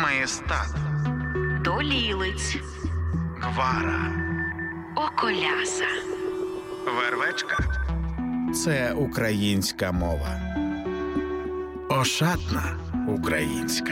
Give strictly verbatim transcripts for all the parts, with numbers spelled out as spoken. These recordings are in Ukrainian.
Маєстат, Долілиць, Гвара, Околяса, Вервечка. Це українська мова. Ошатна українська.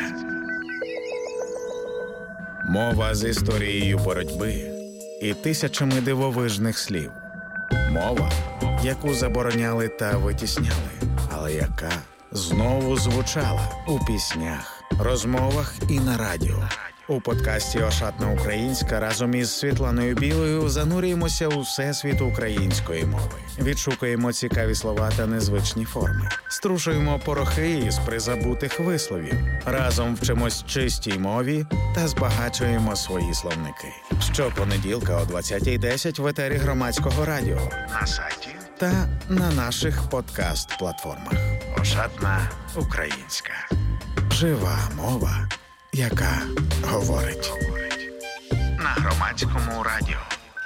Мова з історією боротьби і тисячами дивовижних слів. Мова, яку забороняли та витісняли, але яка знову звучала у піснях, розмовах і на радіо. У подкасті «Ошатна українська» разом із Світланою Білою занурюємося у всесвіт української мови. Відшукуємо цікаві слова та незвичні форми. Струшуємо порохи із призабутих висловів. Разом вчимось чистій мові та збагачуємо свої словники. Щопонеділка о двадцятій десять в етері Громадського радіо, На сайті та на наших подкаст-платформах. «Ошатна українська». Жива мова, яка говорить. На Громадському радіо.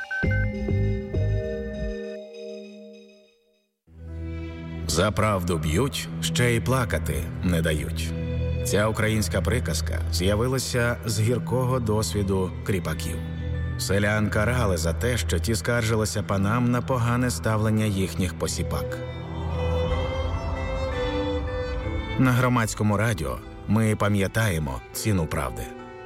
За правду б'ють, ще й плакати не дають. Ця українська приказка з'явилася з гіркого досвіду кріпаків. Селян карали за те, що ті скаржилися панам на погане ставлення їхніх посіпак. На Громадському радіо ми пам'ятаємо ціну правди.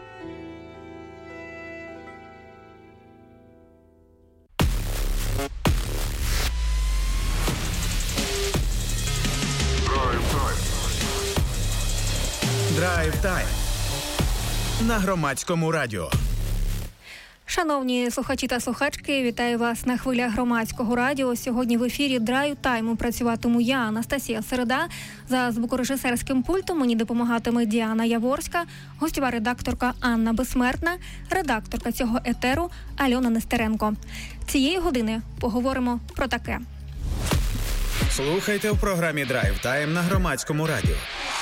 Драйв-тайм на Громадському радіо. Шановні слухачі та слухачки, вітаю вас на хвилях Громадського радіо. Сьогодні в ефірі драйв-тайму працюватиму я, Анастасія Середа. За звукорежисерським пультом мені допомагатиме Діана Яворська, гостьова редакторка Анна Безсмертна, редакторка цього етеру Альона Нестеренко. Цієї години поговоримо про таке. Слухайте в програмі «Драйв-тайм» на Громадському радіо.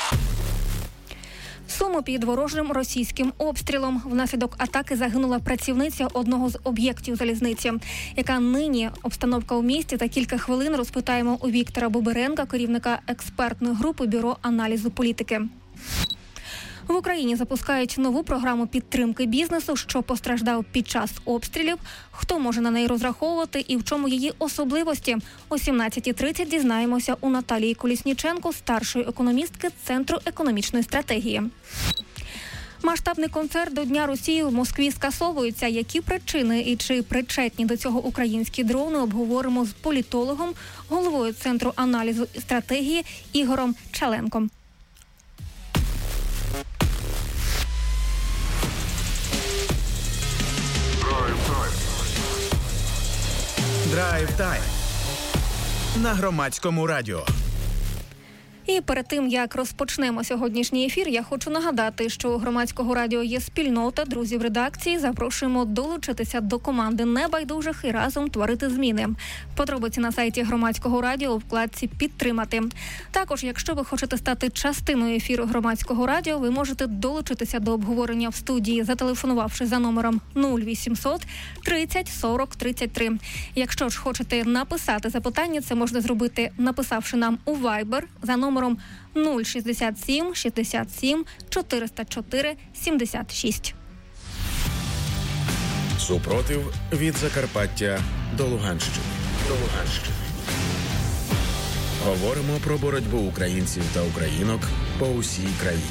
Суму під ворожим російським обстрілом. Внаслідок атаки загинула працівниця одного з об'єктів залізниці. Яка нині обстановка у місті, за кілька хвилин розпитаємо у Віктора Бобиренка, керівника експертної групи Бюро аналізу політики. В Україні запускають нову програму підтримки бізнесу, що постраждав під час обстрілів. Хто може на неї розраховувати і в чому її особливості? О сімнадцятій тридцять дізнаємося у Наталії Колісніченко, старшої економістки Центру економічної стратегії. Масштабний концерт до Дня Росії в Москві скасовується. Які причини і чи причетні до цього українські дрони обговоримо з політологом, головою Центру аналізу і стратегії Ігорем Чаленком. Драйв-тайм на Громадському радіо. І перед тим, як розпочнемо сьогоднішній ефір, я хочу нагадати, що у Громадського радіо є спільнота друзів редакції. Запрошуємо долучитися до команди небайдужих і разом творити зміни. Подробиці на сайті Громадського радіо у вкладці «Підтримати». Також, якщо ви хочете стати частиною ефіру Громадського радіо, ви можете долучитися до обговорення в студії, зателефонувавши за номером нуль вісімсот тридцять сорок тридцять три. Якщо ж хочете написати запитання, це можна зробити, написавши нам у Viber за номером нуль шістдесят сім шістдесят сім чотириста чотири сімдесят шість. Супротив від Закарпаття до Луганщини. До Луганщини. Говоримо про боротьбу українців та українок по усій країні.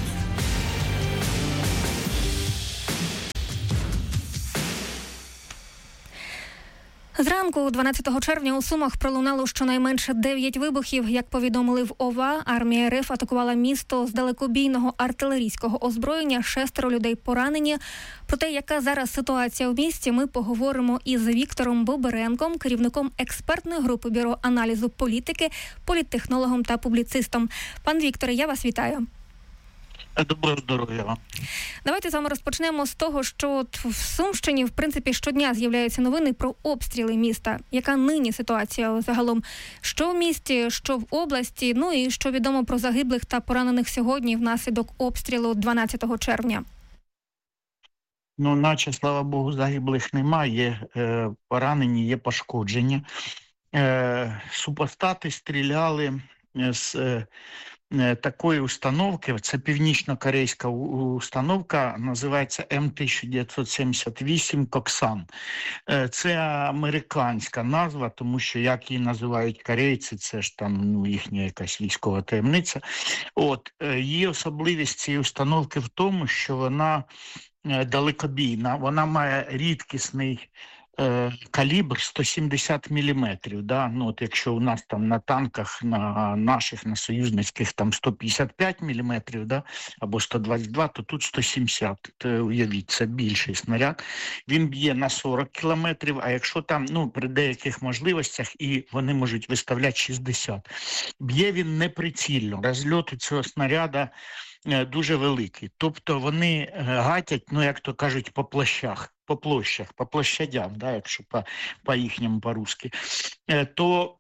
Зранку дванадцятого червня у Сумах пролунало щонайменше дев'ять вибухів. Як повідомили в ОВА, армія РФ атакувала місто з далекобійного артилерійського озброєння. Шестеро людей поранені. Про те, яка зараз ситуація в місті, ми поговоримо із Віктором Бобиренком, керівником експертної групи Бюро аналізу політики, політтехнологом та публіцистом. Пан Вікторе, я вас вітаю. Доброго здоров'я вам. Давайте з вами розпочнемо з того, що от в Сумщині, в принципі, щодня з'являються новини про обстріли міста. Яка нині ситуація загалом? Що в місті, що в області? Ну і що відомо про загиблих та поранених сьогодні внаслідок обстрілу дванадцятого червня? Ну, наче, слава Богу, загиблих немає. Е, поранені, є пошкодження. Е, супостати стріляли з е, такої установки, це північно-корейська установка, називається М тисяча дев'ятсот сімдесят вісім «Коксан». Це американська назва, тому що як її називають корейці, це ж там ну, їхня якась військова таємниця. От, її особливість цієї установки в тому, що вона далекобійна, вона має рідкісний калібр сто сімдесят міліметрів, да? Ну, от якщо у нас там на танках, на наших, на союзницьких там сто п'ятдесят п'ять міліметрів, да? Або сто двадцять два, то тут сто сімдесят, то, уявіть, це більший снаряд. Він б'є на сорок кілометрів, а якщо там, ну, при деяких можливостях, і вони можуть виставляти шістдесят. Б'є він неприцільно, розльот у цього снаряда дуже великий. Тобто вони гатять, ну, як то кажуть, по площах, по площах, по площадям, да, якщо по, по їхньому, по-русски, то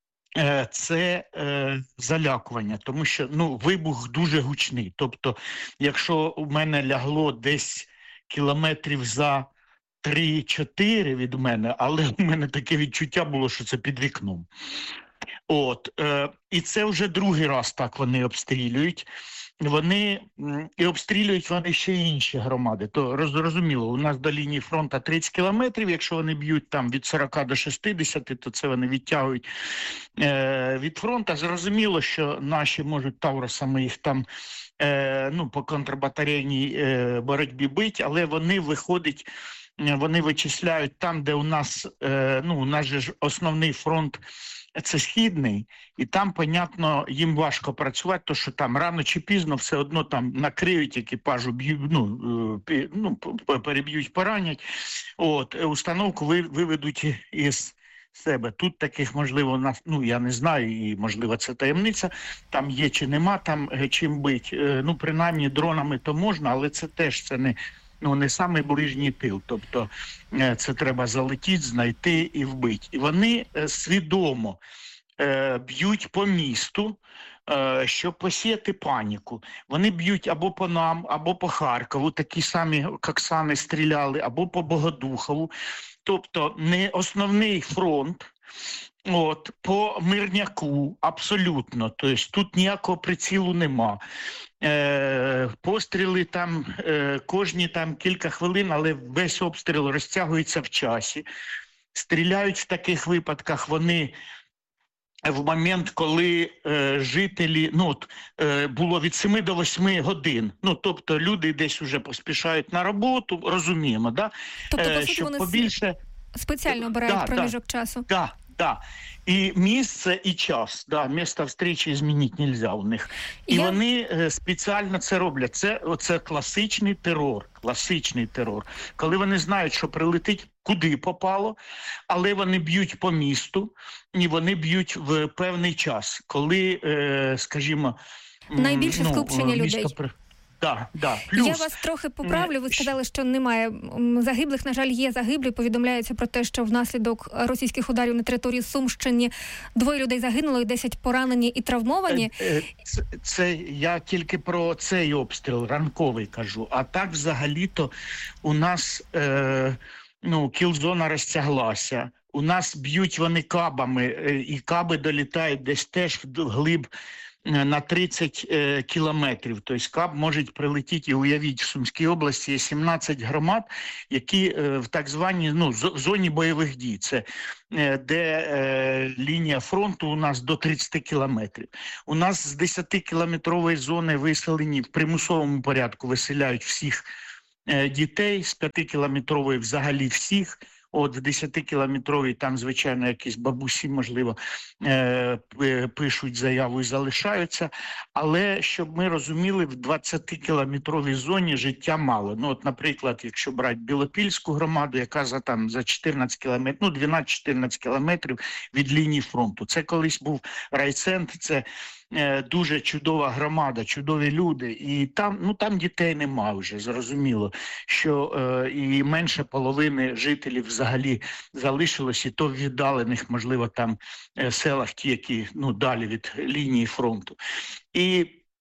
це е, залякування, тому що ну, вибух дуже гучний. Тобто, якщо у мене лягло десь кілометрів за три-чотири від мене, але у мене таке відчуття було, що це під вікном. От, е, і це вже другий раз так вони обстрілюють. Вони і обстрілюють вони ще інші громади. То розуміло, у нас до лінії фронту тридцять кілометрів, якщо вони б'ють там від сорока до шістдесяти, то це вони відтягують е, від фронту. Зрозуміло, що наші можуть тавросами їх там е, ну, по контрбатарейній е, боротьбі бить, але вони виходять, вони вичисляють там, де у нас, е, ну, у нас же ж основний фронт це східний, і там, понятно, їм важко працювати, тому що там рано чи пізно все одно там накриють екіпажу, б'ють, ну, ну, переб'ють, поранять. От, установку виведуть із себе. Тут таких, можливо, нас, ну, я не знаю, і, можливо, це таємниця, там є чи нема, там чим бить. Ну, принаймні, дронами то можна, але це теж це не... Ну, не самий ближній тил, тобто це треба залетіти, знайти і вбити. І вони свідомо е, б'ють по місту, е, щоб посіяти паніку. Вони б'ють або по нам, або по Харкову, такі самі «Коксани» стріляли, або по Богодухову. Тобто не основний фронт, от, по Мирняку абсолютно, тобто тут ніякого прицілу нема. Е, постріли там е, кожні там кілька хвилин, але весь обстріл розтягується в часі. Стріляють в таких випадках вони в момент, коли е, жителі, ну, от, е, було від семи до восьми годин. Ну, тобто люди десь вже поспішають на роботу, розуміємо, да? Тобто, е, по суті, щоб вони побільше... спеціально обирають да, проміжок да, часу? Так, да, так. Да. І місце, і час. Да, місце зустрічі змінити не можна у них. І Я... вони е, спеціально це роблять. Це оце класичний терор, класичний терор. Коли вони знають, що прилетить куди попало, але вони б'ють по місту, і вони б'ють в певний час, коли, е, скажімо... Найбільше ну, скупчення людей. При... Да, да. Плюс... Я вас трохи поправлю, ви сказали, що немає загиблих. На жаль, є загиблі. Повідомляється про те, що внаслідок російських ударів на території Сумщини двоє людей загинуло, і десять поранені і травмовані. Це, це я тільки про цей обстріл ранковий кажу. А так взагалі-то у нас е, ну, кіл-зона розтяглася. У нас б'ють вони кабами, і каби долітають десь теж вглиб на тридцять е, кілометрів. Тобто каб може прилетіти, і уявіть, в Сумській області є сімнадцять громад, які е, в так званій ну, зоні бойових дій. Це е, де е, лінія фронту у нас до тридцять кілометрів. У нас з десятикілометрової зони виселені в примусовому порядку виселяють всіх е, дітей, з п'ятикілометрової взагалі всіх. От в десятикілометровій там, звичайно, якісь бабусі, можливо, е- пишуть заяву і залишаються. Але, щоб ми розуміли, в двадцятикілометровій зоні життя мало. Ну, от, наприклад, якщо брати Білопільську громаду, яка за, там, за чотирнадцять кілометрів, ну, дванадцять-чотирнадцять кілометрів від лінії фронту. Це колись був райцентр, це е- дуже чудова громада, чудові люди. І там, ну, там дітей нема вже, зрозуміло, що е- і менше половини жителів взагалі залишилось, і то в віддалених, можливо, там селах, ті, які ну, далі від лінії фронту. І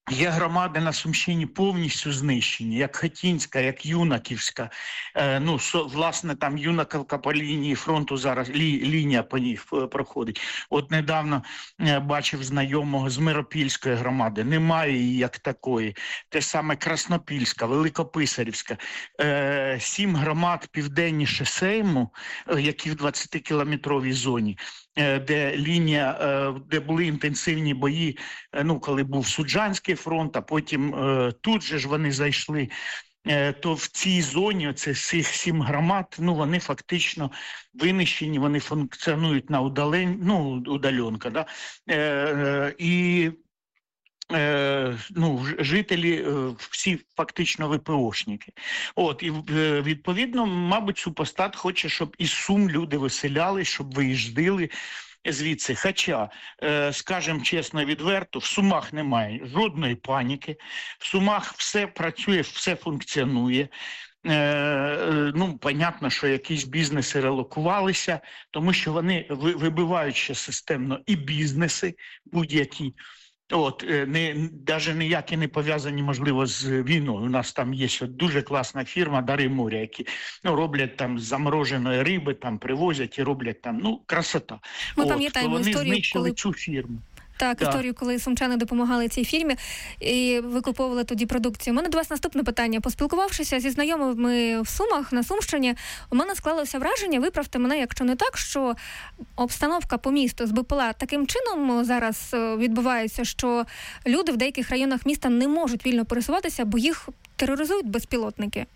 Є громади на Сумщині повністю знищені, як Хотінська, як Юнаківська. Е, ну, со, власне, там Юнаковка по лінії фронту зараз, лі, лінія по ній проходить. От недавно е, бачив знайомого з Миропільської громади. Немає її як такої. Те саме Краснопільська, Великописарівська. Е, сім громад південніше Сейму, е, які в двадцятикілометровій зоні, де лінія, де були інтенсивні бої, ну, коли був Суджанський фронт, а потім тут же ж вони зайшли, то в цій зоні, оце цих сім громад, ну, вони фактично винищені, вони функціонують на удалень, ну, удаленка, да, і Е, ну, жителі всі фактично ВПОшники. От, і відповідно, мабуть, супостат хоче, щоб із Сум люди виселяли, щоб виїжджали звідси. Хоча, е, скажемо чесно, відверто, в Сумах немає жодної паніки, в Сумах все працює, все функціонує. Е, ну, понятно, що якісь бізнеси релокувалися, тому що вони вибивають ще системно і бізнеси будь-які. От, не, навіть ніякі не пов'язані, можливо, з війною. У нас там є дуже класна фірма «Дари моря», які, ну, роблять там з замороженої риби, там привозять і роблять там, ну, красота. Ми От, пам'ятаємо вони історію, знищили коли... цю фірму. Так, так, історію, коли сумчани допомагали цій фірмі і викуповували тоді продукцію. У мене до вас наступне питання. Поспілкувавшися зі знайомими в Сумах, на Сумщині, у мене склалося враження, виправте мене, якщо не так, що обстановка по місту з БПЛА таким чином зараз відбувається, що люди в деяких районах міста не можуть вільно пересуватися, бо їх тероризують безпілотники.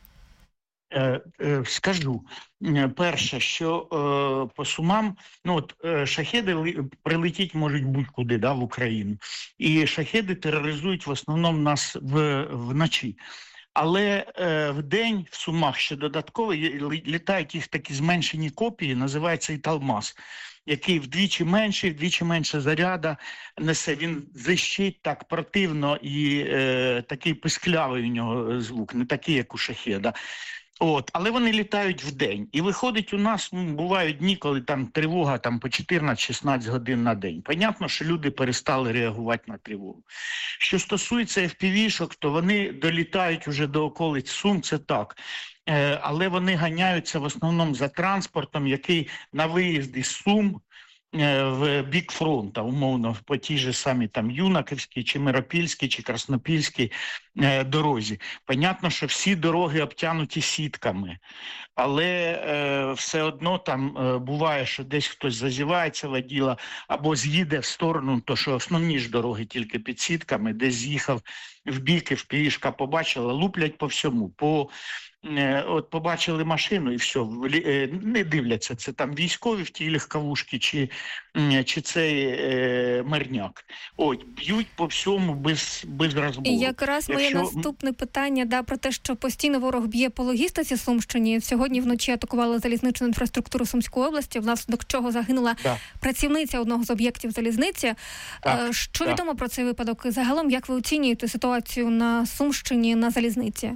Скажу, перше, що е, по Сумам, ну от е, шахеди прилетіть можуть будь-куди, да, в Україну. І шахеди тероризують в основному нас в, вночі. Але е, в день в Сумах ще додатково літають їх такі зменшені копії, називається Італмаз, який вдвічі менший, вдвічі менше заряда несе. Він зищить так противно і е, такий писклявий у нього звук, не такий, як у шахеда. От, але вони літають вдень. І виходить, у нас, ну, бувають дні, коли там тривога там, по чотирнадцять-шістнадцять годин на день. Понятно, що люди перестали реагувати на тривогу. Що стосується еф пі ві-шок, то вони долітають уже до околиць Сум, це так. Е, але вони ганяються в основному за транспортом, який на виїзд із Сум в бік фронту, умовно, по тій же самій там Юнаківській, чи Миропільській, чи Краснопільській е, дорозі. Понятно, що всі дороги обтянуті сітками, але е, все одно там е, буває, що десь хтось зазівається воділа або з'їде в сторону, то що основні ж дороги тільки під сітками, десь з'їхав в бік, і в пішка побачила, луплять по всьому, по от побачили машину і все, не дивляться, це там військові в тій легковушці, чи, чи цей е, мирняк. От, б'ють по всьому без, без розбору. І якраз моє Якщо... наступне питання, да, про те, що постійно ворог б'є по логістиці Сумщині. Сьогодні вночі атакували залізничну інфраструктуру Сумської області, внаслідок чого загинула да. працівниця одного з об'єктів залізниці. Так, що так. відомо про цей випадок? Загалом, як ви оцінюєте ситуацію на Сумщині на залізниці?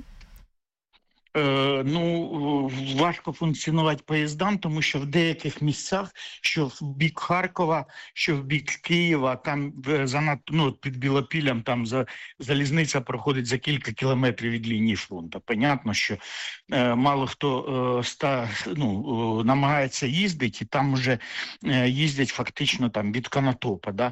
Е, ну, важко функціонувати поїздам, тому що в деяких місцях, що в бік Харкова, що в бік Києва, там занадто, ну, під Білопіллям, там за, залізниця проходить за кілька кілометрів від лінії фронту. Понятно, що е, мало хто е, ста, ну, е, намагається їздити, і там вже е, їздять фактично там від Конотопа, да,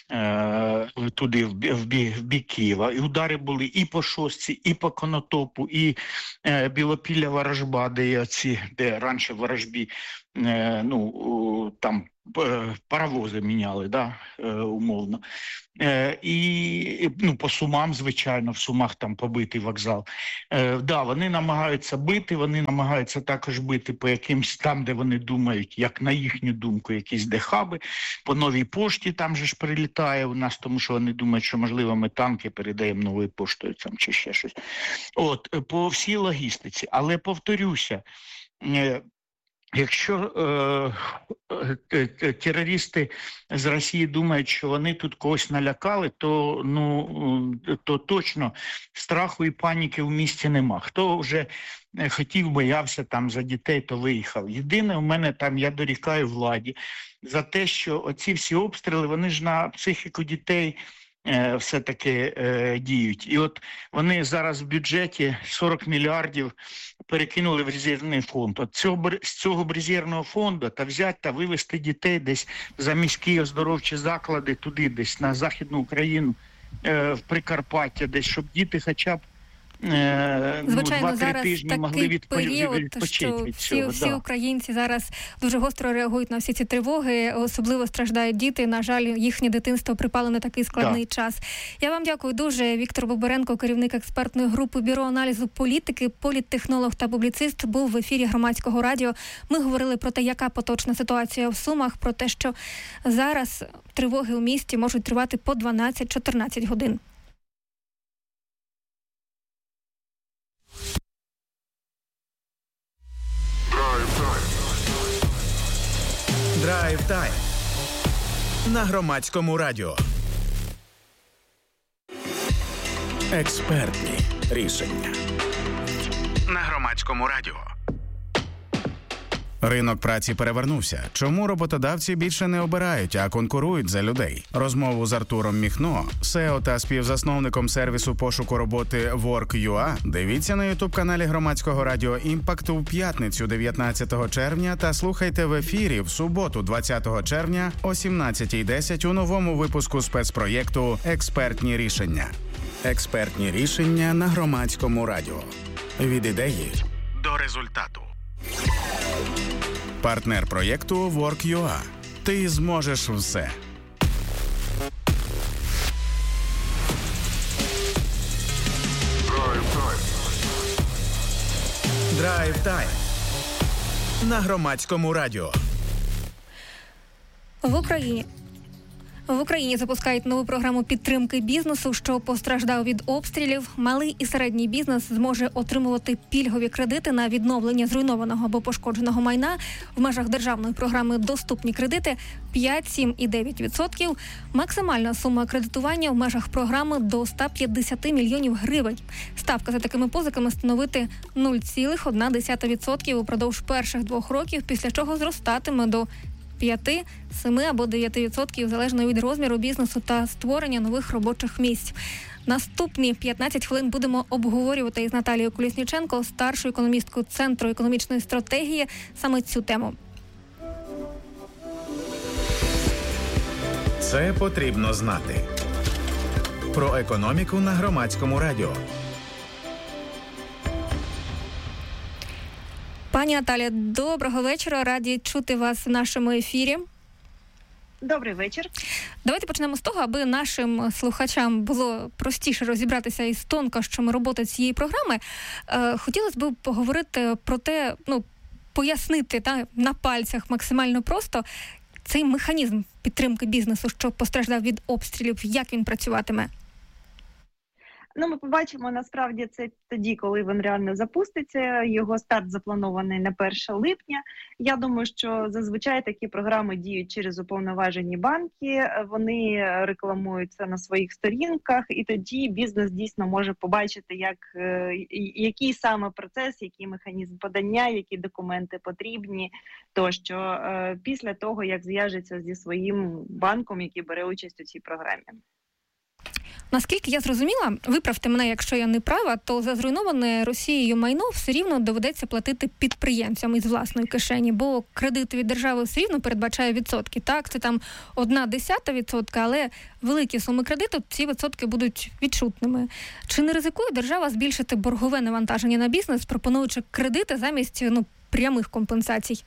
е, туди, в, в, бік, в бік Києва. І удари були і по Шостці, і по Конотопу, і е, Білопілля, Ворожба, де оці, де раніше в Ворожбі, е, ну, там паровози міняли, да, е, умовно. Е, і, ну, по Сумам, звичайно, в Сумах там побитий вокзал. Е, да, вони намагаються бити, вони намагаються також бити по якимсь там, де вони думають, як на їхню думку, якісь дехаби. По Новій пошті там же ж прилітає у нас, тому що вони думають, що, можливо, ми танки передаємо Новою поштою там, чи ще щось. От, по всій логістиці. Але, повторюся, е, якщо е, терористи з Росії думають, що вони тут когось налякали, то, ну, то точно страху і паніки в місті нема. Хто вже хотів, боявся там за дітей, то виїхав. Єдине, у мене там, я дорікаю владі за те, що оці всі обстріли, вони ж на психіку дітей е, все-таки е, діють. І от вони зараз в бюджеті сорок мільярдів перекинули в резервний фонд. От цього, з цього резервного фонду та взяти та вивезти дітей десь за міські оздоровчі заклади, туди десь на Західну Україну, е, в Прикарпаття, десь, щоб діти хоча б Звичайно, ну, зараз тижні могли такий відпо... період, що від всі, цього, всі да. українці зараз дуже гостро реагують на всі ці тривоги, особливо страждають діти, на жаль, їхнє дитинство припало на такий складний да. час. Я вам дякую дуже. Віктор Бобиренко, керівник експертної групи Бюро аналізу політики, політтехнолог та публіцист, був в ефірі Громадського радіо. Ми говорили про те, яка поточна ситуація в Сумах, про те, що зараз тривоги у місті можуть тривати по дванадцять-чотирнадцять годин. Драйв тайм на Громадському радіо. Експертні рішення На Громадському радіо. Ринок праці перевернувся. Чому роботодавці більше не обирають, а конкурують за людей? Розмову з Артуром Міхно, сео та співзасновником сервісу пошуку роботи Work.ua, дивіться на ютуб-каналі Громадського радіо «Імпакт» у п'ятницю дев'ятнадцятого червня та слухайте в ефірі в суботу двадцятого червня о сімнадцятій десять у новому випуску спецпроєкту «Експертні рішення». Експертні рішення на Громадському радіо. Від ідеї до результату. Партнер проєкту Work.ua. Ти зможеш все. Драйв тайм на Громадському радіо. В Україні В Україні запускають нову програму підтримки бізнесу, що постраждав від обстрілів. Малий і середній бізнес зможе отримувати пільгові кредити на відновлення зруйнованого або пошкодженого майна в межах державної програми «Доступні кредити» п'ять, сім і дев'ять відсотків. Максимальна сума кредитування в межах програми до сто п'ятдесят мільйонів гривень. Ставка за такими позиками становити нуль цілих одна десята відсотка упродовж перших двох років, після чого зростатиме до п'ять, сім або дев'ять відсотків залежно від розміру бізнесу та створення нових робочих місць. Наступні п'ятнадцять хвилин будемо обговорювати із Наталією Колісніченко, старшою економісткою Центру економічної стратегії, саме цю тему. Це потрібно знати. Про економіку на Громадському радіо. Пані Наталя, доброго вечора. Раді чути вас в нашому ефірі. Добрий вечір. Давайте почнемо з того, аби нашим слухачам було простіше розібратися із тонкощами роботи цієї програми. Е, хотілося б поговорити про те, ну, пояснити та, на пальцях максимально просто цей механізм підтримки бізнесу, що постраждав від обстрілів, як він працюватиме. Ну, ми побачимо, насправді, це тоді, коли він реально запуститься. Його старт запланований на перше липня. Я думаю, що зазвичай такі програми діють через уповноважені банки. Вони рекламуються на своїх сторінках, і тоді бізнес дійсно може побачити, як, який саме процес, який механізм подання, які документи потрібні, тощо після того, як зв'яжеться зі своїм банком, який бере участь у цій програмі. Наскільки я зрозуміла, виправте мене, якщо я не права, то за зруйноване Росією майно все рівно доведеться платити підприємцям із власної кишені, бо кредит від держави все рівно передбачає відсотки. Так, це там одна десята відсотка, але великі суми кредиту, ці відсотки будуть відчутними. Чи не ризикує держава збільшити боргове навантаження на бізнес, пропонуючи кредити замість ну, прямих компенсацій?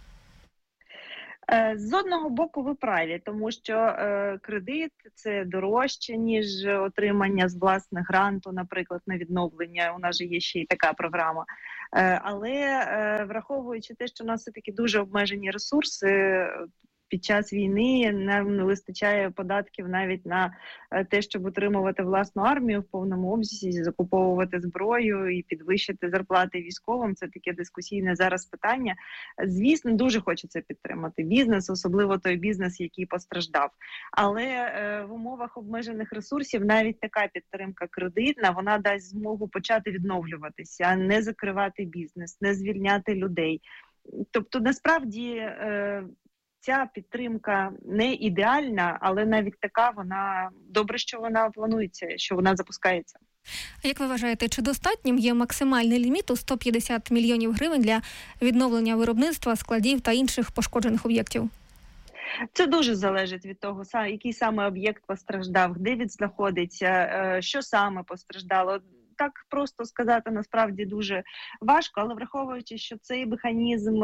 З одного боку ви праві, тому що е, кредит – це дорожче, ніж отримання з власних гранту, наприклад, на відновлення. У нас же є ще й така програма. Е, але е, враховуючи те, що у нас все-таки дуже обмежені ресурси, під час війни нам не вистачає податків навіть на те, щоб утримувати власну армію в повному обсязі, закуповувати зброю і підвищити зарплати військовим. Це таке дискусійне зараз питання. Звісно, дуже хочеться підтримати бізнес, особливо той бізнес, який постраждав. Але е, в умовах обмежених ресурсів навіть така підтримка кредитна, вона дасть змогу почати відновлюватися, не закривати бізнес, не звільняти людей. Тобто, насправді, е, ця підтримка не ідеальна, але навіть така вона, добре, що вона планується, що вона запускається. А як ви вважаєте, чи достатнім є максимальний ліміт у сто п'ятдесят мільйонів гривень для відновлення виробництва, складів та інших пошкоджених об'єктів? Це дуже залежить від того, який саме об'єкт постраждав, де він знаходиться, що саме постраждало. Так просто сказати насправді дуже важко, але враховуючи, що цей механізм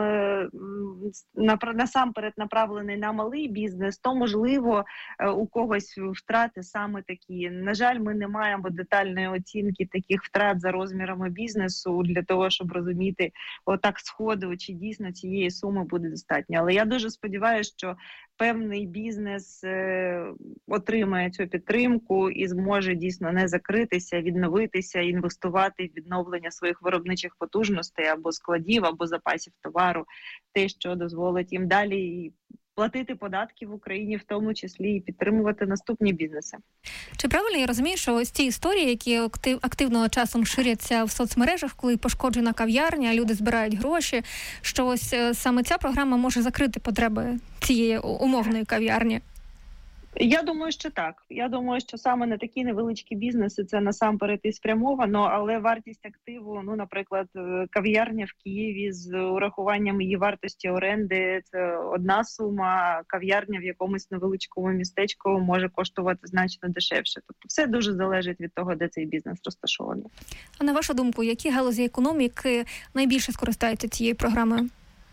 насамперед направлений на малий бізнес, то, можливо, у когось втрати саме такі. На жаль, ми не маємо детальної оцінки таких втрат за розмірами бізнесу для того, щоб розуміти отак сходу, чи дійсно цієї суми буде достатньо. Але я дуже сподіваюся, що певний бізнес е, отримає цю підтримку і зможе дійсно не закритися, відновитися, інвестувати в відновлення своїх виробничих потужностей або складів, або запасів товару, те, що дозволить їм далі платити податки в Україні, в тому числі і підтримувати наступні бізнеси. Чи правильно я розумію, що ось ці історії, які актив, активно часом ширяться в соцмережах, коли пошкоджена кав'ярня, люди збирають гроші, що ось саме ця програма може закрити потреби цієї умовної кав'ярні? Я думаю, що так. Я думаю, що саме на такі невеличкі бізнеси це насамперед і спрямовано, але вартість активу, ну, наприклад, кав'ярня в Києві з урахуванням її вартості оренди – це одна сума, кав'ярня в якомусь невеличкому містечку може коштувати значно дешевше. Тобто все дуже залежить від того, де цей бізнес розташований. А на вашу думку, які галузі економіки найбільше скористаються цією програмою?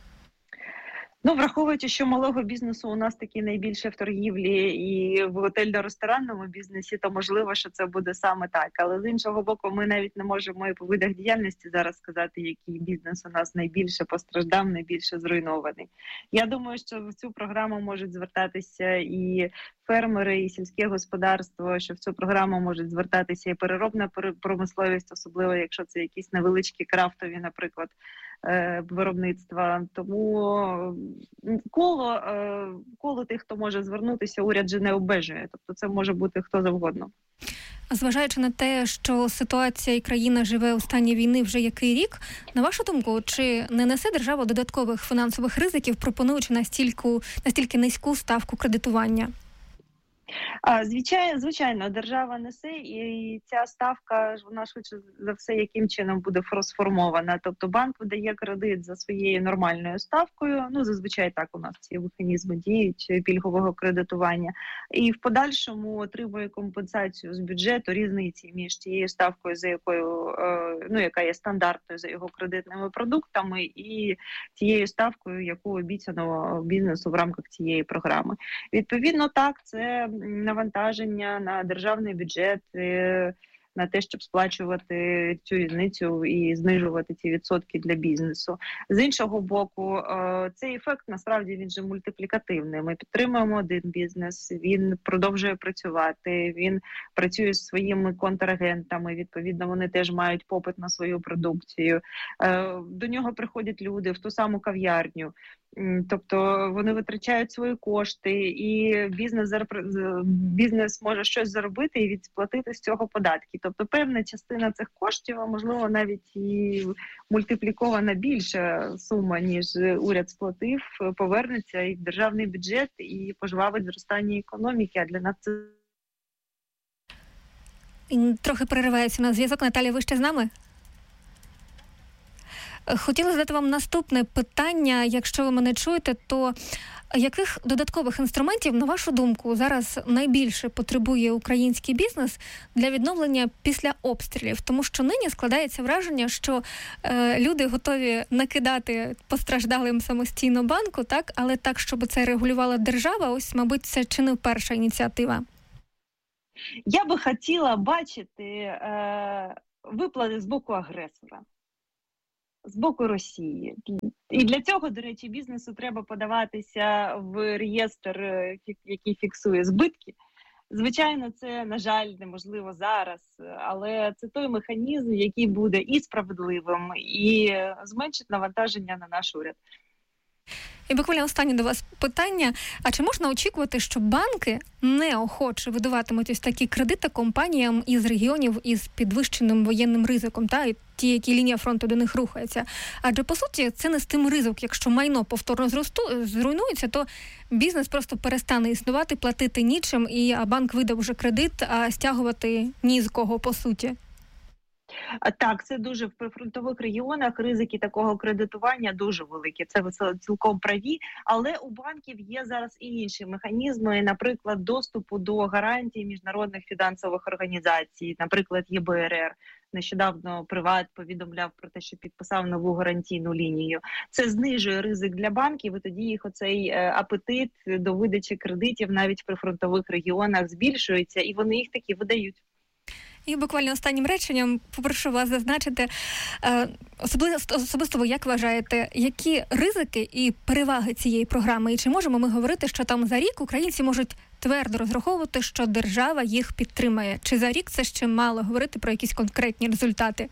Ну, враховуючи, що малого бізнесу у нас таки найбільше в торгівлі і в готельно-ресторанному бізнесі, то можливо, що це буде саме так. Але з іншого боку, ми навіть не можемо і по видах діяльності зараз сказати, який бізнес у нас найбільше постраждав, найбільше зруйнований. Я думаю, що в цю програму можуть звертатися і фермери, і сільське господарство, що в цю програму можуть звертатися і переробна промисловість, особливо якщо це якісь невеличкі крафтові, наприклад, виробництва. Тому коло, коло тих, хто може звернутися, уряд же не обмежує. Тобто це може бути хто завгодно. Зважаючи на те, що ситуація і країна живе у стані війни вже який рік, на вашу думку, чи не несе держава додаткових фінансових ризиків, пропонуючи настільки, настільки низьку ставку кредитування? А, звичайно, звичайно, держава несе, і ця ставка, вона швидше за все, яким чином буде сформована. Тобто банк видає кредит за своєю нормальною ставкою, ну, зазвичай так у нас ці механізми діють пільгового кредитування, і в подальшому отримує компенсацію з бюджету різниці між тією ставкою, за якою, ну, яка є стандартною за його кредитними продуктами, і тією ставкою, яку обіцяно бізнесу в рамках цієї програми. Відповідно, так, це навантаження на державний бюджет, на те, щоб сплачувати цю різницю і знижувати ці відсотки для бізнесу. З іншого боку, цей ефект, насправді, він же мультиплікативний. Ми підтримуємо один бізнес, він продовжує працювати, він працює з своїми контрагентами, відповідно, вони теж мають попит на свою продукцію. До нього приходять люди в ту саму кав'ярню. Тобто вони витрачають свої кошти, і бізнес, бізнес може щось заробити і відсплатити з цього податки. Тобто певна частина цих коштів, а можливо навіть і мультиплікована більша сума, ніж уряд сплатив, повернеться і в державний бюджет, і пожвавить зростання економіки, а для нас це... Трохи переривається на зв'язок. Наталя, ви ще з нами? Хотіла задати вам наступне питання. Якщо ви мене чуєте, то яких додаткових інструментів, на вашу думку, зараз найбільше потребує український бізнес для відновлення після обстрілів? Тому що нині складається враження, що е, люди готові накидати постраждалим самостійно банку, так, але так, щоб це регулювала держава, ось, мабуть, це чи не перша ініціатива? Я би хотіла бачити е, виплати з боку агресора. З боку Росії. І для цього, до речі, бізнесу треба подаватися в реєстр, який фіксує збитки. Звичайно, це, на жаль, неможливо зараз, але це той механізм, який буде і справедливим, і зменшить навантаження на наш уряд. І буквально останнє до вас питання. А чи можна очікувати, що банки неохоче видаватимуть ось такі кредити компаніям із регіонів із підвищеним воєнним ризиком, та і ті, які лінія фронту до них рухається? Адже, по суті, це не з тим ризик. Якщо майно повторно зросту, зруйнується, то бізнес просто перестане існувати, платити нічим, і а банк видав вже кредит, а стягувати ні з кого, по суті. Так, це дуже в прифронтових регіонах ризики такого кредитування дуже великі. Це ви цілком праві, але у банків є зараз і інші механізми, наприклад, доступу до гарантій міжнародних фінансових організацій, наприклад, Є Бе Ер Ер. Нещодавно Приват повідомляв про те, що підписав нову гарантійну лінію. Це знижує ризик для банків, і тоді їх оцей апетит до видачі кредитів навіть в прифронтових регіонах збільшується, і вони їх таки видають. І буквально останнім реченням попрошу вас зазначити, особисто, особисто ви як вважаєте, які ризики і переваги цієї програми? І чи можемо ми говорити, що там за рік українці можуть твердо розраховувати, що держава їх підтримає? Чи за рік це ще мало говорити про якісь конкретні результати?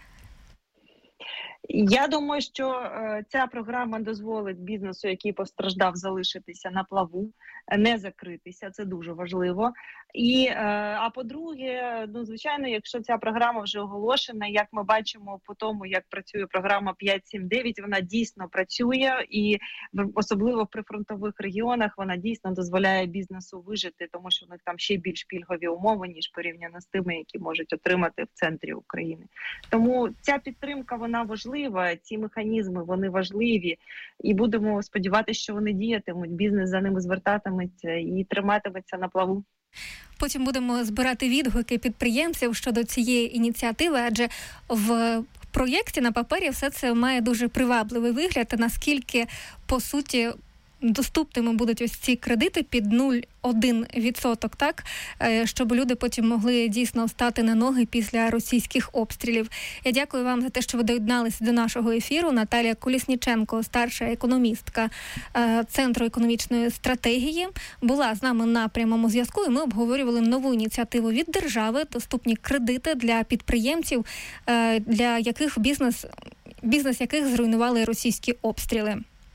Я думаю, що е, ця програма дозволить бізнесу, який постраждав, залишитися на плаву, не закритися. Це дуже важливо. І, е, а по-друге, ну, звичайно, якщо ця програма вже оголошена, як ми бачимо по тому, як працює програма п'ять сім дев'ять, вона дійсно працює, і особливо в прифронтових регіонах вона дійсно дозволяє бізнесу вижити, тому що в них там ще більш пільгові умови, ніж порівняно з тими, які можуть отримати в центрі України. Тому ця підтримка, вона важлива, ці механізми, вони важливі, і будемо сподіватися, що вони діятимуть, бізнес за ними звертатиметься і триматиметься на плаву. Потім будемо збирати відгуки підприємців щодо цієї ініціативи, адже в проєкті на папері все це має дуже привабливий вигляд, наскільки, по суті, доступними будуть ось ці кредити під нуль цілих один відсоток, так, щоб люди потім могли дійсно стати на ноги після російських обстрілів. Я дякую вам за те, що ви доєдналися до нашого ефіру. Наталія Колісніченко, старша економістка Центру економічної стратегії, була з нами на прямому зв'язку, і ми обговорювали нову ініціативу від держави, доступні кредити для підприємців, для яких бізнес, бізнес яких зруйнували російські обстріли.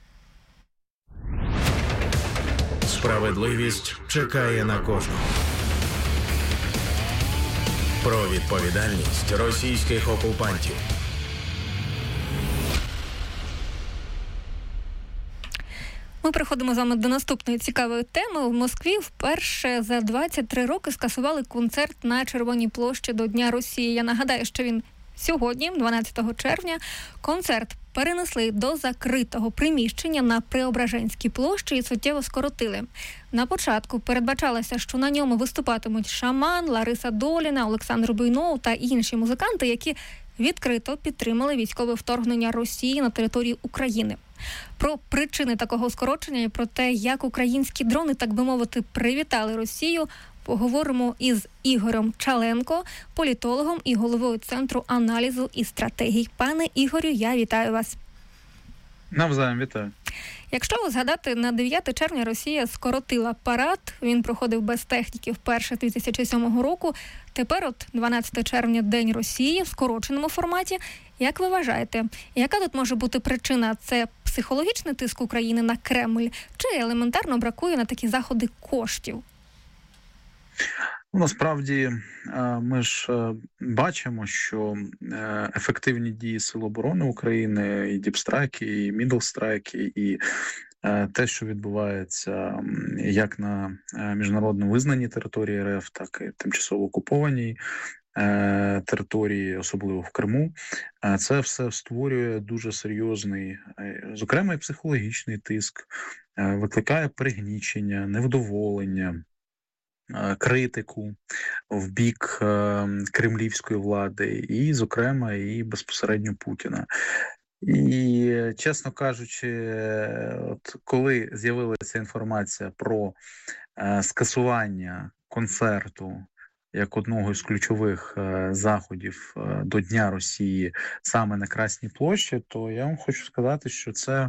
Справедливість чекає на кожного. Про відповідальність російських окупантів. Ми переходимо з вами до наступної цікавої теми. В Москві вперше за двадцять три роки скасували концерт на Червоній площі до Дня Росії. Я нагадаю, що він сьогодні, дванадцятого червня, концерт перенесли до закритого приміщення на Преображенській площі і суттєво скоротили. На початку передбачалося, що на ньому виступатимуть Шаман, Лариса Доліна, Олександр Буйнов та інші музиканти, які відкрито підтримали військове вторгнення Росії на територію України. Про причини такого скорочення і про те, як українські дрони, так би мовити, привітали Росію, поговоримо із Ігорем Чаленко, політологом і головою Центру аналізу і стратегій. Пане Ігорю, я вітаю вас. Навзаєм вітаю. Якщо згадати, на дев'яте червня Росія скоротила парад, він проходив без техніки вперше дві тисячі сьомого року. Тепер от дванадцяте червня День Росії в скороченому форматі. Як ви вважаєте, яка тут може бути причина? Це психологічний тиск України на Кремль? Чи елементарно бракує на такі заходи коштів? Насправді ми ж бачимо, що ефективні дії Сил оборони України, і діпстрайки, і мідлстрайки, і те, що відбувається як на міжнародно визнаній території РФ, так і тимчасово окупованій території, особливо в Криму, це все створює дуже серйозний, зокрема і психологічний тиск, викликає пригнічення, невдоволення, критику в бік е, кремлівської влади і, зокрема, і безпосередньо Путіна. І, чесно кажучи, от коли з'явилася інформація про е, скасування концерту як одного із ключових е, заходів е, до Дня Росії саме на Красній площі, то я вам хочу сказати, що це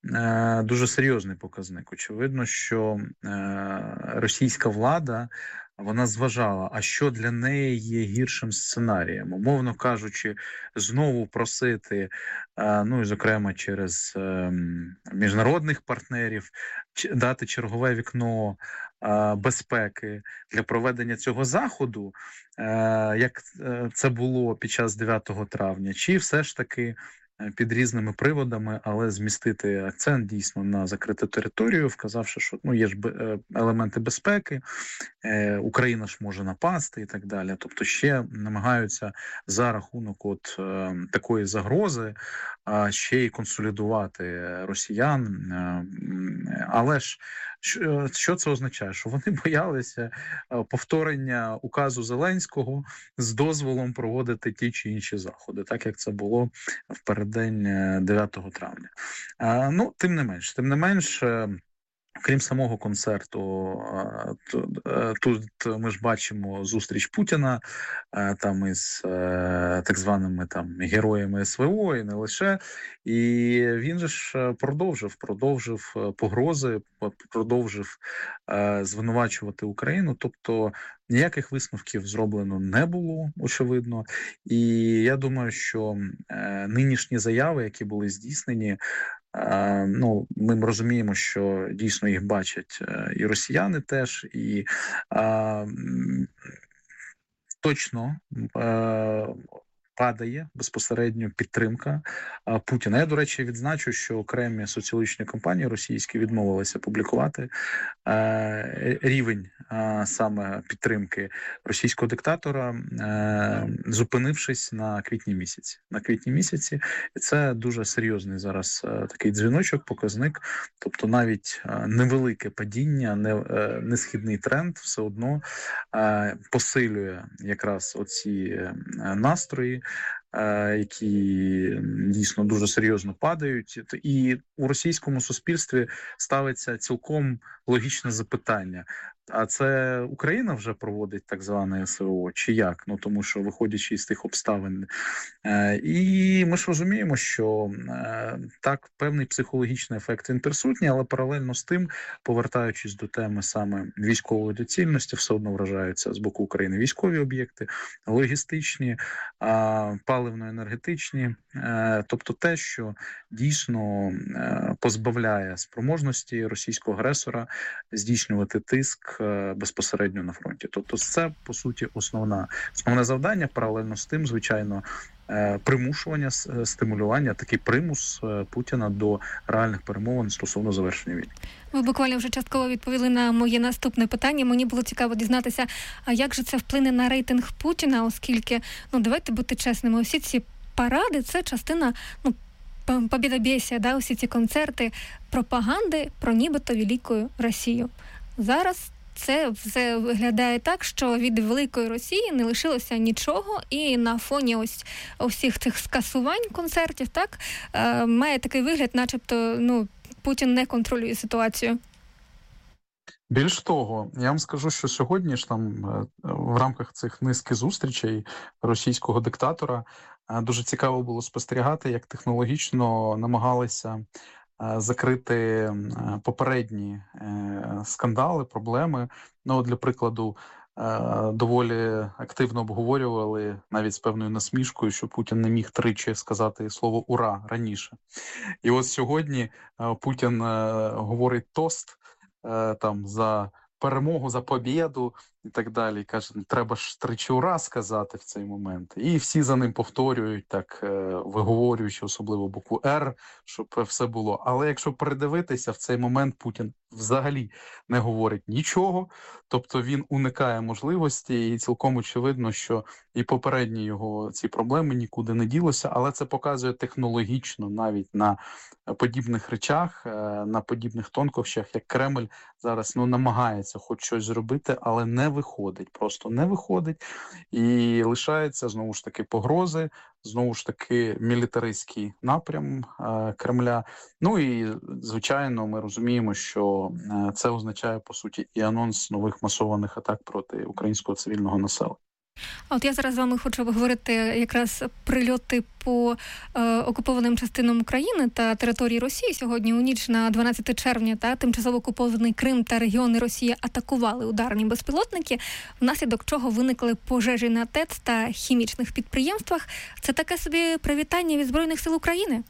дуже серйозний показник. Очевидно, що російська влада вона зважала, а що для неї є гіршим сценарієм, умовно кажучи, знову просити, ну і зокрема через міжнародних партнерів, дати чергове вікно безпеки для проведення цього заходу, як це було під час дев'ятого травня, чи все ж таки під різними приводами, але змістити акцент дійсно на закриту територію, вказавши, що ну є ж елементи безпеки, Україна ж може напасти і так далі. Тобто ще намагаються за рахунок от е, такої загрози а ще й консолідувати росіян. Але ж що це означає? Що вони боялися повторення указу Зеленського з дозволом проводити ті чи інші заходи, так як це було в переддень дев'ятого травня. Ну, тим не менш, тим не менш, крім самого концерту, тут ми ж бачимо зустріч Путіна там із так званими там героями СВО і не лише. І він же ж продовжив, продовжив погрози, продовжив звинувачувати Україну. Тобто ніяких висновків зроблено не було, очевидно. І я думаю, що нинішні заяви, які були здійснені, ну, ми розуміємо, що дійсно їх бачать і росіяни теж, і а, точно а, падає безпосередньо підтримка Путіна. Я, до речі, відзначу, що окремі соціологічні компанії російські відмовилися публікувати е, рівень е, саме підтримки російського диктатора, е, зупинившись на квітні місяці. На квітні місяці. І це дуже серйозний зараз е, такий дзвіночок, показник. Тобто навіть е, невелике падіння, не, е, несхідний тренд все одно е, посилює якраз оці е, настрої, які дійсно дуже серйозно падають. І у російському суспільстві ставиться цілком логічне запитання. А це Україна вже проводить так зване СВО, чи як? Ну, тому що, виходячи із тих обставин. І ми ж розуміємо, що так, певний психологічний ефект він присутній, але паралельно з тим, повертаючись до теми саме військової доцільності, все одно вражаються з боку України військові об'єкти, логістичні, паливно-енергетичні, тобто те, що дійсно позбавляє спроможності російського агресора здійснювати тиск безпосередньо на фронті. Тобто це, по суті, основна, основне завдання, паралельно з тим, звичайно, примушування, стимулювання, такий примус Путіна до реальних перемовин стосовно завершення війни. Ви буквально вже частково відповіли на моє наступне питання. Мені було цікаво дізнатися, а як же це вплине на рейтинг Путіна, оскільки, ну, давайте бути чесними, усі ці паради – це частина, ну, побєдобєсія, да, усі ці концерти пропаганди про нібито велику Росію. Зараз це все виглядає так, що від великої Росії не лишилося нічого, і на фоні ось усіх цих скасувань концертів, так, е, має такий вигляд, начебто, ну, Путін не контролює ситуацію. Більш того, я вам скажу, що сьогодні ж там в рамках цих низки зустрічей російського диктатора дуже цікаво було спостерігати, як технологічно намагалися закрити попередні скандали, проблеми. Ну, для прикладу, доволі активно обговорювали, навіть з певною насмішкою, що Путін не міг тричі сказати слово «ура» раніше. І ось сьогодні Путін говорить тост там за перемогу, за побєду і так далі. І каже, треба ж тричі «ура» сказати в цей момент. І всі за ним повторюють, так виговорюючи особливо букву «Р», щоб все було. Але якщо передивитися, в цей момент Путін взагалі не говорить нічого, тобто він уникає можливості, і цілком очевидно, що і попередні його ці проблеми нікуди не ділося, але це показує технологічно навіть на подібних речах, на подібних тонкощах, як Кремль зараз ну намагається хоч щось зробити, але не виходить, просто не виходить, і лишається знову ж таки погрози, знову ж таки мілітаристський напрям е, Кремля. Ну і, звичайно, ми розуміємо, що е, це означає, по суті, і анонс нових масованих атак проти українського цивільного населення. А от я зараз з вами хочу обговорити якраз прильоти по е, окупованим частинам України та території Росії. Сьогодні у ніч на дванадцяте червня та тимчасово окупований Крим та регіони Росії атакували ударні безпілотники, внаслідок чого виникли пожежі на ТЕЦ та хімічних підприємствах. Це таке собі привітання від Збройних сил України?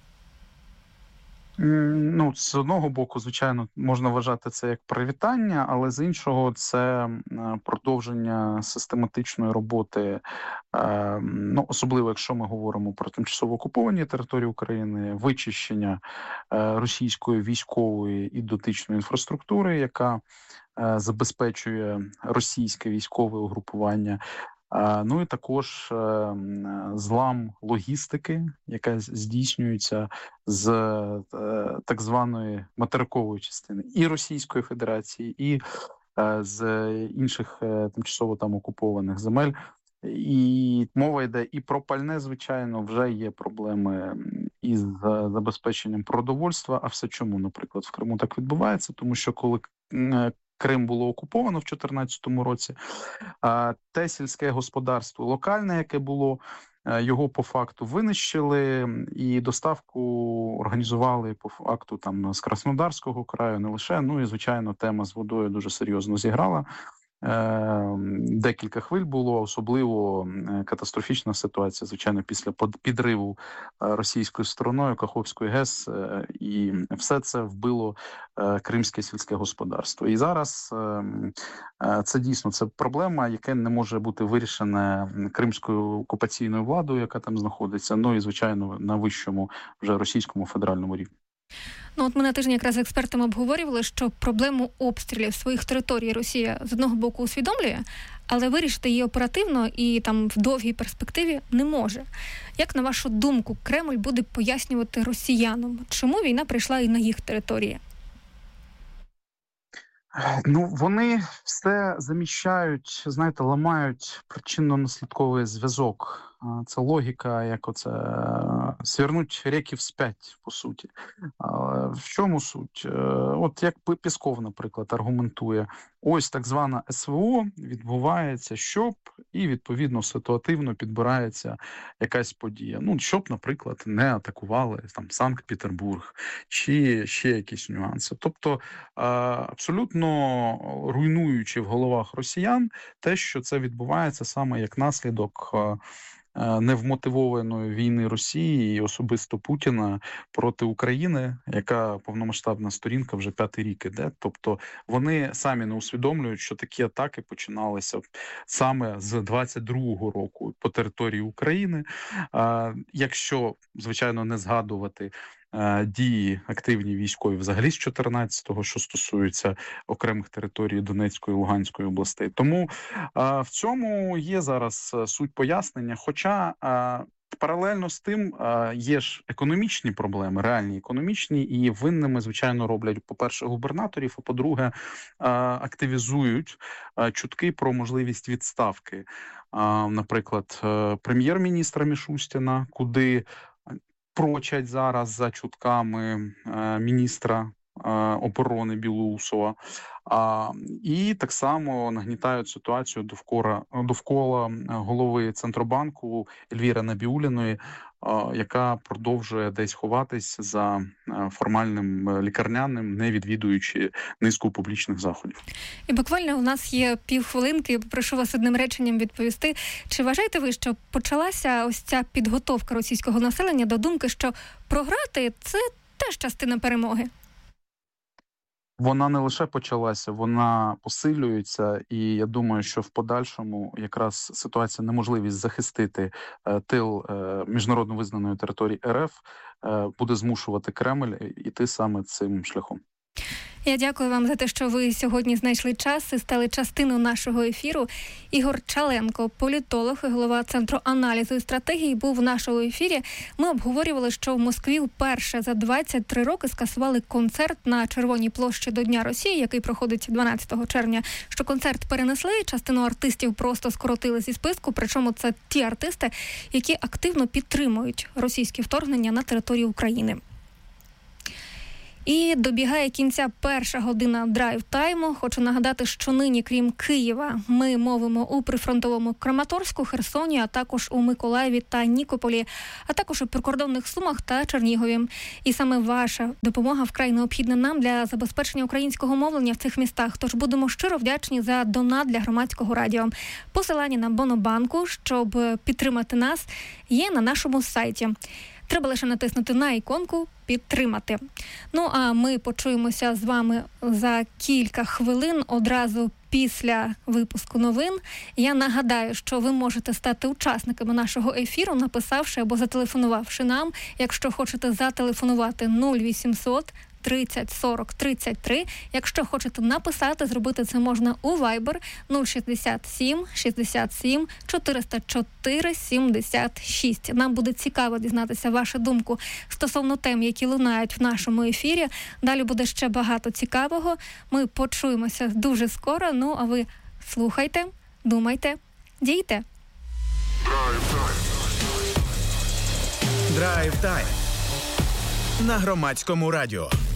Ну, з одного боку, звичайно, можна вважати це як привітання, але з іншого це продовження систематичної роботи, ну, особливо, якщо ми говоримо про тимчасово окуповані території України, вичищення російської військової і дотичної інфраструктури, яка забезпечує російське військове угрупування. Ну і також злам логістики, яка здійснюється з так званої материкової частини і Російської Федерації, і з інших тимчасово там окупованих земель. І мова йде і про пальне, звичайно, вже є проблеми із забезпеченням продовольства. А все чому, наприклад, в Криму так відбувається? Тому що коли Крим було окуповано в дві тисячі чотирнадцятому році, те сільське господарство локальне, яке було, його по факту винищили і доставку організували по факту там з Краснодарського краю, не лише. Ну і, звичайно, тема з водою дуже серйозно зіграла. Декілька хвиль було, особливо катастрофічна ситуація, звичайно, після підриву російською стороною Каховської ГЕС, і все це вбило кримське сільське господарство. І зараз це дійсно це проблема, яка не може бути вирішена кримською окупаційною владою, яка там знаходиться, ну і, звичайно, на вищому вже російському федеральному рівні. Ну, от ми на тижні якраз з експертами обговорювали, що проблему обстрілів своїх територій Росія з одного боку усвідомлює, але вирішити її оперативно і там в довгій перспективі не може. Як, на вашу думку, Кремль буде пояснювати росіянам, чому війна прийшла і на їх території? Ну, вони все заміщають, знаєте, ламають причинно-наслідковий зв'язок. Це логіка, як оце свернуть реки вспять, по суті. В чому суть? От як Пєсков, наприклад, аргументує, ось так звана ес ве о відбувається, щоб, і відповідно ситуативно підбирається якась подія. Ну, щоб, наприклад, не атакували там Санкт-Петербург, чи ще якісь нюанси. Тобто, абсолютно руйнуючи в головах росіян те, що це відбувається саме як наслідок невмотивованої війни Росії і особисто Путіна проти України, яка повномасштабна сторінка вже п'ятий рік іде. Тобто вони самі не усвідомлюють, що такі атаки починалися саме з двадцять другого року по території України. Якщо, звичайно, не згадувати дії активні військові взагалі з чотирнадцятого, що стосується окремих територій Донецької і Луганської областей. Тому а, в цьому є зараз суть пояснення, хоча а, паралельно з тим а, є ж економічні проблеми, реальні економічні, і винними, звичайно, роблять, по-перше, губернаторів, а по-друге, а, активізують а, чутки про можливість відставки, а, наприклад, прем'єр-міністра Мішустіна, куди прочать зараз за чутками е, міністра е, оборони Білоусова, а, і так само нагнітають ситуацію довкола, довкола голови Центробанку Ельвіри Набіуліної, е, яка продовжує десь ховатись за е, формальним лікарняним, не відвідуючи низку публічних заходів. І буквально у нас є півхвилинки, прошу вас одним реченням відповісти. Чи вважаєте ви, що почалася ось ця підготовка російського населення до думки, що програти – це теж частина перемоги? Вона не лише почалася, вона посилюється, і я думаю, що в подальшому якраз ситуація, неможливість захистити е, тил е, міжнародно визнаної території ер еф е, буде змушувати Кремль іти саме цим шляхом. Я дякую вам за те, що ви сьогодні знайшли час і стали частиною нашого ефіру. Ігор Чаленко, політолог і голова Центру аналізу і стратегії, був в нашому ефірі. Ми обговорювали, що в Москві вперше за двадцять три роки скасували концерт на Червоній площі до Дня Росії, який проходить дванадцятого червня. Що концерт перенесли, частину артистів просто скоротили зі списку, причому це ті артисти, які активно підтримують російські вторгнення на територію України. І добігає кінця перша година драйв-тайму. Хочу нагадати, що нині, крім Києва, ми мовимо у прифронтовому Краматорську, Херсоні, а також у Миколаєві та Нікополі, а також у прикордонних Сумах та Чернігові. І саме ваша допомога вкрай необхідна нам для забезпечення українського мовлення в цих містах. Тож будемо щиро вдячні за донат для громадського радіо. Посилання на Монобанку, щоб підтримати нас, є на нашому сайті. Треба лише натиснути на іконку «Підтримати». Ну, а ми почуємося з вами за кілька хвилин одразу після випуску новин. Я нагадаю, що ви можете стати учасниками нашого ефіру, написавши або зателефонувавши нам. Якщо хочете зателефонувати нуль вісімсот тридцять сорок тридцять три. Якщо хочете написати, зробити це можна у Viber нуль шістдесят сім шістдесят сім чотириста чотири сімдесят шість. Нам буде цікаво дізнатися вашу думку стосовно тем, які лунають в нашому ефірі. Далі буде ще багато цікавого. Ми почуємося дуже скоро. Ну, а ви слухайте, думайте, дійте. Драйв-тайм на Громадському радіо.